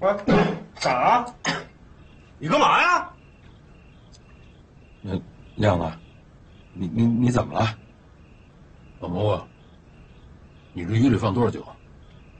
喂，啥？你干嘛呀？ 亮啊，你怎么了？ 老谋啊，你这鱼里放多少酒啊？